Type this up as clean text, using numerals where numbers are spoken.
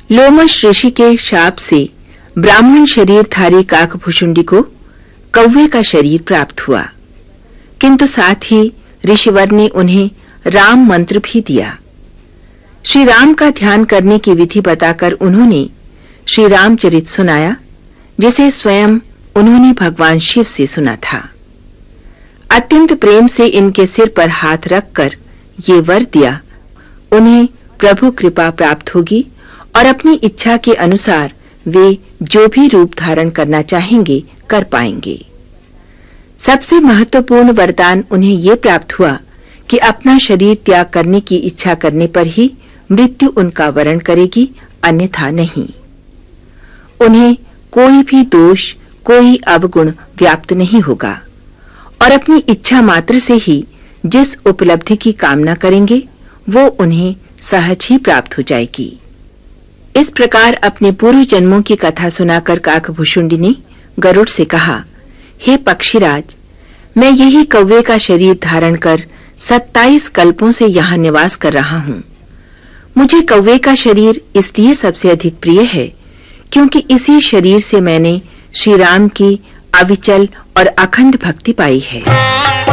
लोमश ऋषि के शाप से ब्राह्मण शरीरधारी काकभुशुंडी को कौवे का शरीर प्राप्त हुआ, किंतु साथ ही ऋषिवर ने उन्हें राम मंत्र भी दिया। श्री राम का ध्यान करने की विधि बताकर उन्होंने श्री रामचरित सुनाया, जिसे स्वयं उन्होंने भगवान शिव से सुना था। अत्यंत प्रेम से इनके सिर पर हाथ रखकर ये वर दिया, उन्हें प्रभु कृपा प्राप्त होगी और अपनी इच्छा के अनुसार वे जो भी रूप धारण करना चाहेंगे कर पाएंगे। सबसे महत्वपूर्ण वरदान उन्हें ये प्राप्त हुआ कि अपना शरीर त्याग करने की इच्छा करने पर ही मृत्यु उनका वरण करेगी, अन्यथा नहीं। उन्हें कोई भी दोष, कोई अवगुण व्याप्त नहीं होगा और अपनी इच्छा मात्र से ही जिस उपलब्धि की कामना करेंगे वो उन्हें सहज ही प्राप्त हो जाएगी। इस प्रकार अपने पूर्व जन्मों की कथा सुनाकर काकभुशुंडी ने गरुड़ से कहा, हे पक्षीराज, मैं यही कौवे का शरीर धारण कर 27 कल्पों से यहाँ निवास कर रहा हूँ। मुझे कौवे का शरीर इसलिए सबसे अधिक प्रिय है क्योंकि इसी शरीर से मैंने श्री राम की अविचल और अखंड भक्ति पाई है।